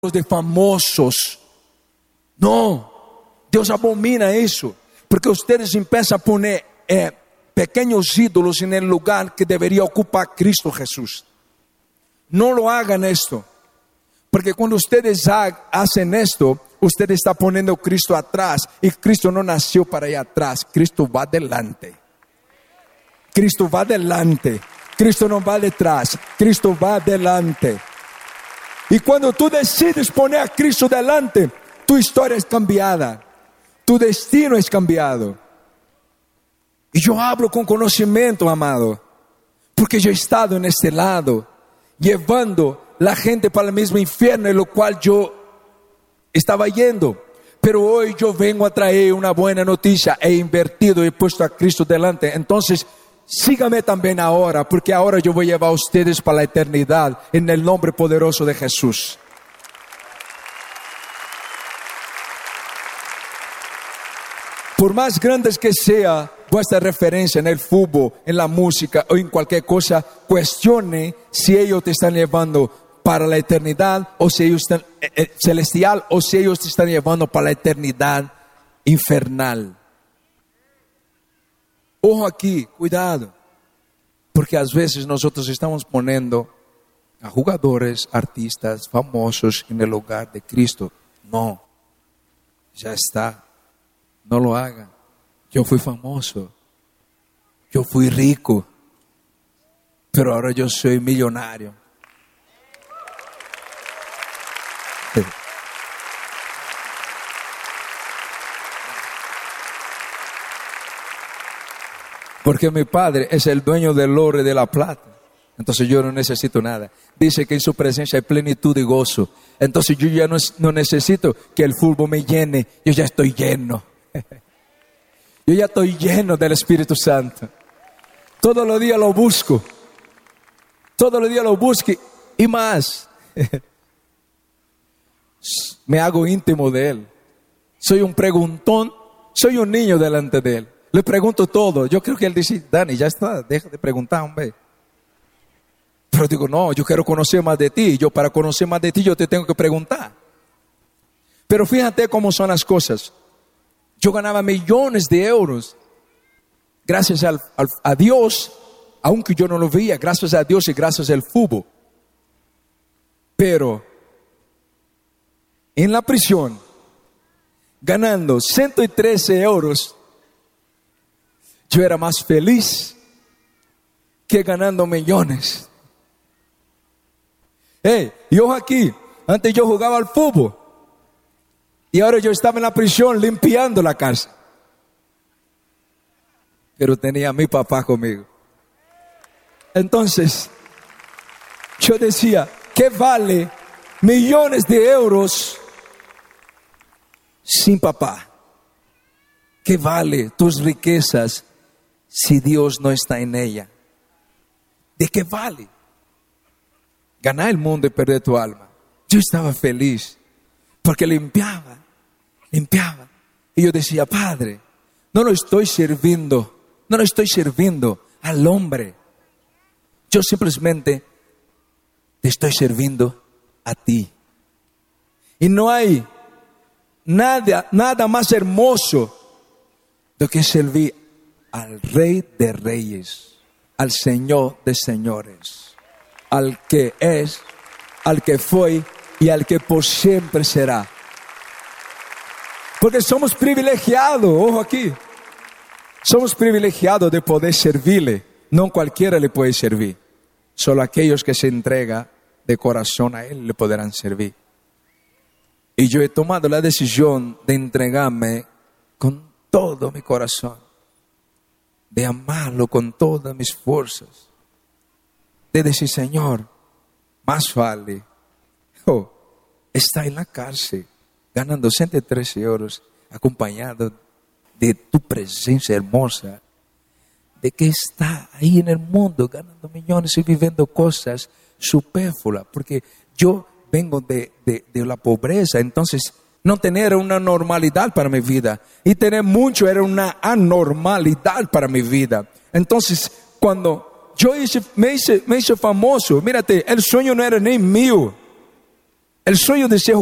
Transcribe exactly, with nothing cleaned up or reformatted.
de famosos. No, Dios abomina eso, porque ustedes empiezan a poner eh, pequeños ídolos en el lugar que debería ocupar Cristo Jesús. No lo hagan esto, porque cuando ustedes ha, hacen esto, usted está poniendo a Cristo atrás, y Cristo no nació para ir atrás, Cristo va adelante. Cristo va adelante, Cristo no va detrás, Cristo va adelante. Y cuando tú decides poner a Cristo delante, tu historia es cambiada, tu destino es cambiado. Y yo hablo con conocimiento, amado, porque yo he estado en este lado, llevando la gente para el mismo infierno en lo cual yo estaba yendo. Pero hoy yo vengo a traer una buena noticia. He invertido, he puesto a Cristo delante. Entonces, sígame también ahora, porque ahora yo voy a llevar a ustedes para la eternidad, en el nombre poderoso de Jesús. Por más grandes que sea vuestra referencia en el fútbol, en la música o en cualquier cosa, cuestione si ellos te están llevando para la eternidad o si ellos están eh, celestial, o si ellos te están llevando para la eternidad infernal. Ojo aquí, cuidado, porque a veces nosotros estamos poniendo a jugadores, artistas, famosos en el lugar de Cristo. No, ya está, no lo hagan. Yo fui famoso, yo fui rico, pero ahora yo soy millonario. Porque mi padre es el dueño del oro y de la plata. Entonces yo no necesito nada. Dice que en su presencia hay plenitud y gozo. Entonces yo ya no, no necesito que el fútbol me llene. Yo ya estoy lleno. Yo ya estoy lleno del Espíritu Santo. Todos los días lo busco. Todos los días lo busco y más. Me hago íntimo de Él. Soy un preguntón. Soy un niño delante de Él. Le pregunto todo. Yo creo que Él dice: Dani, ya está, deja de preguntar, hombre. Pero digo, no, yo quiero conocer más de ti. Yo para conocer más de ti yo te tengo que preguntar. Pero fíjate cómo son las cosas. Yo ganaba millones de euros. Gracias al, al, a Dios, aunque yo no lo veía, gracias a Dios y gracias al fútbol. Pero en la prisión, ganando ciento trece euros, yo era más feliz que ganando millones. Hey, y ojo aquí, antes yo jugaba al fútbol y ahora yo estaba en la prisión limpiando la casa. Pero tenía a mi papá conmigo. Entonces, yo decía, ¿qué vale millones de euros sin papá? ¿Qué vale tus riquezas si Dios no está en ella? ¿De qué vale ganar el mundo y perder tu alma? Yo estaba feliz porque limpiaba, limpiaba. Y yo decía, Padre, no lo estoy sirviendo, no lo estoy sirviendo al hombre. Yo simplemente te estoy sirviendo a ti. Y no hay nada, nada más hermoso de que servir al Rey de Reyes, al Señor de Señores, al que es, al que fue y al que por siempre será. Porque somos privilegiados, ojo aquí, somos privilegiados de poder servirle. No cualquiera le puede servir, solo aquellos que se entregan de corazón a Él le podrán servir. Y yo he tomado la decisión de entregarme con todo mi corazón, de amarlo con todas mis fuerzas, de decir, Señor, más vale oh, está en la cárcel ganando ciento trece euros, acompañado de tu presencia hermosa, de que está ahí en el mundo ganando millones y viviendo cosas superfluas, porque yo vengo de, de, de la pobreza. Entonces no tener una normalidad para mi vida, y tener mucho era una anormalidad para mi vida. Entonces cuando yo hice, me, hice, me hice famoso, mírate, el sueño no era ni mío, El sueño de ser